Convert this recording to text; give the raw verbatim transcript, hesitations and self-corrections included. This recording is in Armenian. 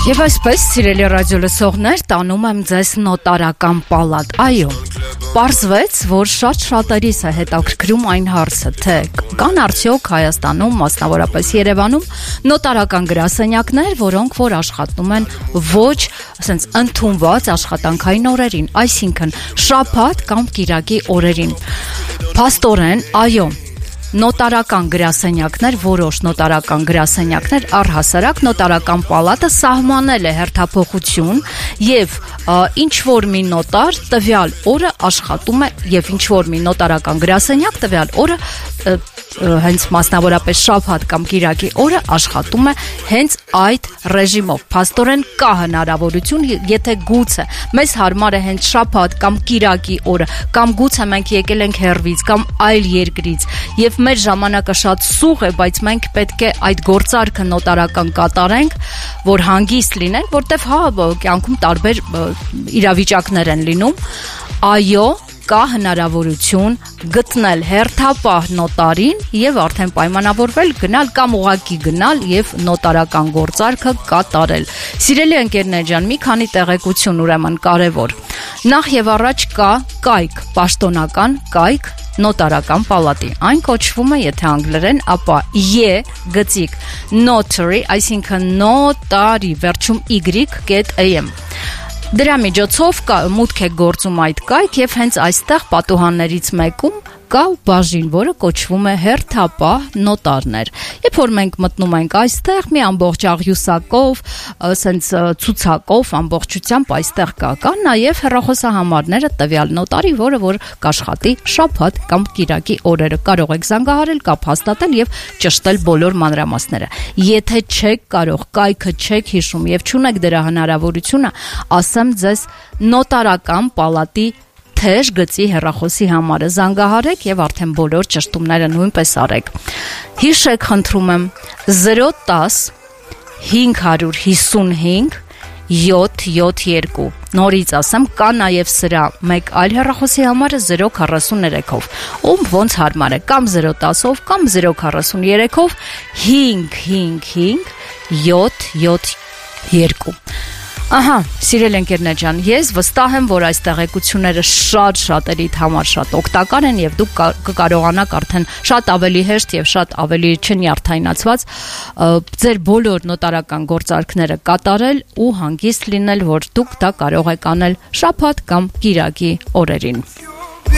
Եվ այսպես, սիրելի ռադիո լսողներ, տանում եմ ձեզ նոտարական պալատ, այո, պարզվեց, որ շատ շատերիս է հետաքրքրում այն հարցը, թե կան արդյոք Հայաստանում, մասնավորապես Երևանում, նոտարական գրասենյակներ, որոնք որ աշխատում են ոչ ասենց ընդունված աշխատանքային օրերին, այսինքն շաբաթ կամ կիրակի օրերին, փաստորեն, այո, նոտարական գրասենյակներ, որոշ նոտարական գրասենյակներ առհասարակ նոտարական պալատը սահմանել է հերթափոխություն եւ ինչ որ մի նոտար տվյալ օրը աշխատում է եւ ինչ որ մի նոտարական գրասենյակ տվյալ օրը հենց մասնավորապես շաբաթ կամ կիրակի օրը աշխատում է հենց այդ ռեժիմով։ Փաստորեն կա հնարավորություն, եթե գուցե մեզ հարմար է հենց շաբաթ կամ կիրակի օրը, կամ գուցե մենք եկել ենք հեռվից կամ այլ երկրից եւ մեր ժամանակը շատ սուղ է, բայց մենք պետք է այդ գործարքը նոտարական կատարենք, որ հանգիստ լինենք, որտեվ հա կյանքում տարբեր իրավիճակներ են լինում։ Այո, կա հնարավորություն գտնել հերթապահ նոտարին եւ արդեն պայմանավորվել գնալ կամ ուղակի գնալ եւ նոտարական գործարքը կատարել։ Սիրելի ընկերներ ջան, մի քանի տեղեկություն ուրեմն կարեւոր։ Նախ եւ առաջ կա կայք, պաշտոնական կայք նոտարական պալատի։ Այն կոչվում է, եթե անգլերեն, ապա E գծիկ notary, այսինքն նոտարի, վերջում y.am։ Դրա միջոցով կա, մուտք է գործում այդ կայք եւ հենց այստեղ պատուհաններից մեկում կա բաժին, որը կոչվում է հերթապահ նոտարներ։ Երբ որ մենք մտնում ենք այստեղ, մի ամբողջ աղյուսակով, ասենց ցուցակով, ամբողջությամբ այստեղ կա, կա նաեւ հեռախոսահամարները տվյալ նոտարի, որը որ կաշխատի շաբաթ կամ կիրակի օրերը։ Կարող եք զանգահարել, կապ հաստատել եւ ճշտել բոլոր մանրամասները։ Եթե չեք կարող, կայքը չեք հիշում եւ չունեք դրա հնարավորությունը, ասեմ ձեզ նոտարական պալատի թեժ գծի հեռախոսի համարը զանգահարեք եւ արդեն բոլոր ճշտումները նույնպես արեք։ Հիշեք, խնդրում եմ zero one zero five five cinq seven seven two։ Նորից ասեմ, կա նաեւ սրա մեկ այլ հեռախոսի համարը zero four three-ով, ում ոնց հարմար է, կամ zero one zero-ով, կամ zero four three-ով five five five seven seven two։ Ահա, սիրելի ընկերներ ջան, ես վստահ եմ, որ այս տեղեկությունները շատ շատերիդ համար շատ օգտակար են եւ դուք կկարողանաք արդեն շատ ավելի հեշտ եւ շատ ավելի չնյարդայնացված ձեր բոլոր նոտարական գործարքները կատարել ու հանգիստ լինել, որ դուք դա կարող եք անել շաբաթ կամ կիրակի օրերին։